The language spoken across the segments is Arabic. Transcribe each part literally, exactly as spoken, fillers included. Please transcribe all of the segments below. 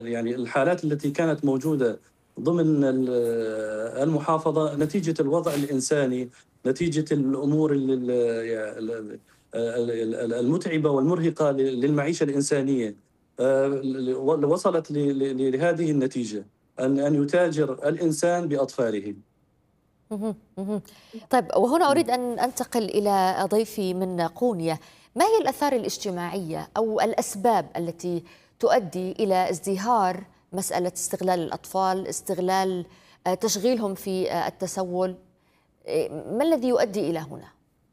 يعني الحالات التي كانت موجودة ضمن ال المحافظة نتيجة الوضع الإنساني، نتيجة الأمور ال ال ال ال ال المتعبة والمرهقة ل للمعيشة الإنسانية، آآ ل وصلت ل ل لهذه النتيجة، أن أن يتاجر الإنسان بأطفاله. اهم، اهم. طيب وهنا إمم. أريد أن أنتقل إلى ضيفي من قونيا، ما هي الآثار الاجتماعية أو الأسباب التي تؤدي إلى ازدهار مسألة استغلال الأطفال، استغلال آآ تشغيلهم في آآ التسول، آآ ما الذي يؤدي إلى هنا؟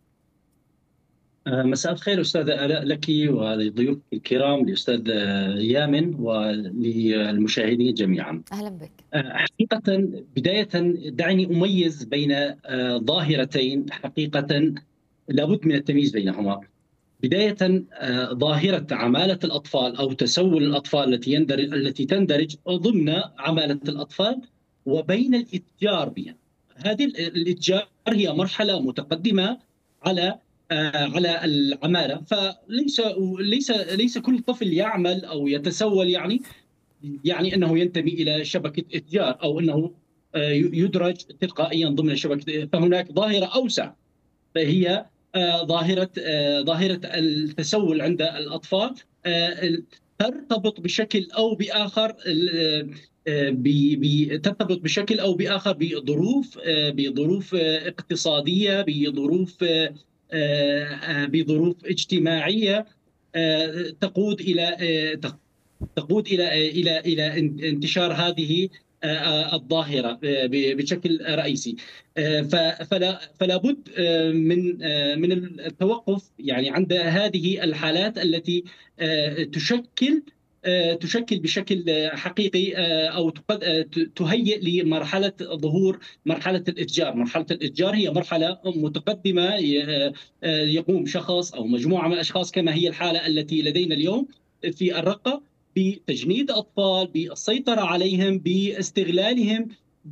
آه، مساء الخير أستاذة آلاء لك ولضيوفك الكرام الأستاذ يامن وللمشاهدين جميعا. أهلا بك. آه، حقيقة بداية دعني أميز بين آه، ظاهرتين حقيقة لابد من التمييز بينهما. بداية آه، ظاهرة عمالة الأطفال أو تسول الأطفال التي يندرج التي تندرج ضمن عمالة الأطفال وبين الإتجار بها. هذه الإتجار هي مرحلة متقدمة على آه، على العمالة، فليس ليس ليس كل طفل يعمل أو يتسول يعني يعني أنه ينتمي إلى شبكة إتجار أو أنه آه، يدرج تلقائيا ضمن شبكة، فهناك ظاهرة أوسع، فهي آه، ظاهرة آه، ظاهرة التسول عند الأطفال، آه، ترتبط بشكل أو بآخر آه، آه، ب- ب- ترتبط بشكل أو بآخر بظروف آه، بظروف آه، اقتصادية، بظروف آه، آه، بظروف اجتماعية آه، تقود إلى آه، تقود الى الى الى انتشار هذه آه، آه، الظاهره آه، بشكل رئيسي. آه، فلا فلا بد آه، من آه، من التوقف يعني عند هذه الحالات التي آه، تشكل آه، تشكل بشكل آه، حقيقي آه، او تقد- آه، تهيئ لمرحله ظهور مرحله الاتجار. مرحله الاتجار هي مرحله متقدمه آه، آه، يقوم شخص او مجموعه من الاشخاص كما هي الحاله التي لدينا اليوم في الرقه بتجنيد اطفال، بالسيطره عليهم، باستغلالهم،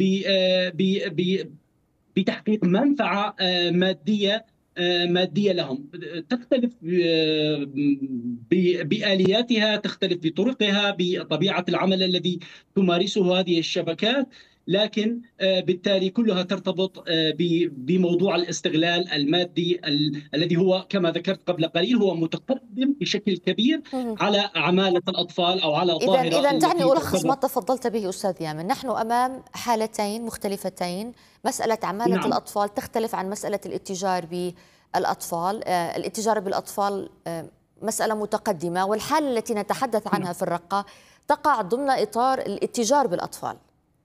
بتحقيق منفعه آه، ماديه آه، ماديه لهم. تختلف آه، بالياتها، تختلف بطرقها، بطبيعه العمل الذي تمارسه هذه الشبكات، لكن آه، بالتالي كلها ترتبط آه، بموضوع الاستغلال المادي الذي هو كما ذكرت قبل قليل هو متقدم بشكل كبير اهم. على عماله الاطفال او على إذا الظاهره إذا دعني التي ألخص ما تعتبر. تفضلت به أستاذ يامن، نحن أمام حالتين مختلفتين، مسألة عمالة نعم. الأطفال تختلف عن مسألة الاتجار بالأطفال، آه، الاتجار بالأطفال آه، مسألة متقدمة، والحالة التي نتحدث عنها في الرقة تقع ضمن إطار الاتجار بالأطفال.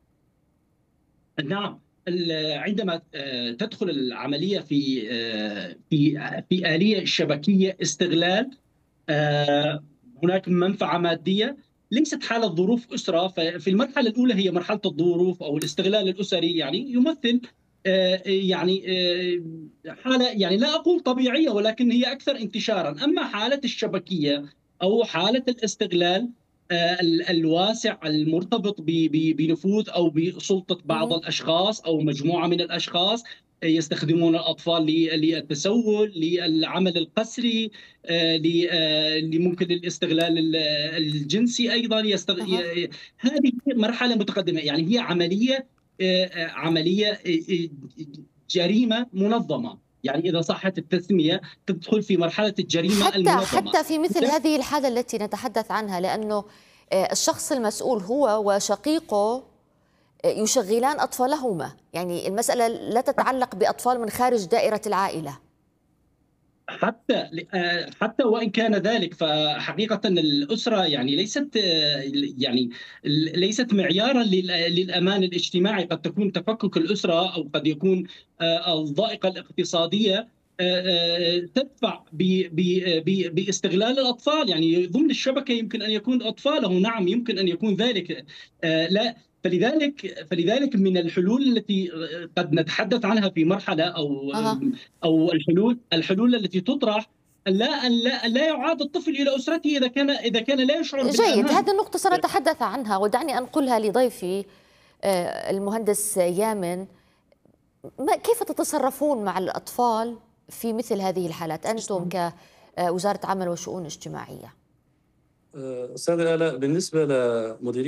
نعم. عندما آه، تدخل العمليه في آه، في في اليه شبكيه استغلال، آه، هناك منفعه ماديه، ليست حاله ظروف اسره. ففي المرحله الاولى هي مرحله الظروف او الاستغلال الاسري، يعني يمثل آه، يعني آه، حاله يعني لا اقول طبيعيه ولكن هي اكثر انتشارا. اما حاله الشبكيه او حاله الاستغلال آه، الواسع المرتبط بنفوذ او بسلطه بعض مهم. الاشخاص او مجموعه من الاشخاص يستخدمون الاطفال للتسول، للعمل القسري، آه، آه، ممكن الاستغلال الجنسي ايضا يستغ... أها. هذه مرحله متقدمه، يعني هي عمليه آه، آه، عمليه آه، جريمه منظمه، يعني اذا صحت التسميه تدخل في مرحله الجريمه حتى المنظمه. حتى في مثل هذه الحالة التي نتحدث عنها، لأنه آه، الشخص المسؤول هو وشقيقه يشغلان أطفالهما، يعني المسألة لا تتعلق بأطفال من خارج دائرة العائلة. حتى حتى وان كان ذلك، فحقيقه الاسره يعني ليست يعني ليست معيارا للامان الاجتماعي. قد تكون تفكك الاسره او قد يكون الضائقه الاقتصاديه تدفع باستغلال الاطفال، يعني ضمن الشبكه يمكن ان يكون اطفاله، نعم يمكن ان يكون ذلك. لا فلذلك فلذلك من الحلول التي قد نتحدث عنها في مرحله او أها. او الحلول الحلول التي تطرح أن لا أن لا, أن لا يعاد الطفل الى اسرته اذا كان اذا كان لا يشعر جيد، بالامان. هذه النقطة سنتحدث عنها، ودعني أنقلها لضيفي آه، المهندس يامن. ما كيف تتصرفون مع الأطفال في مثل هذه الحالات أنتم كوزارة عمل وشؤون اجتماعية؟ آآ أستاذة آلاء، بالنسبة لمديرية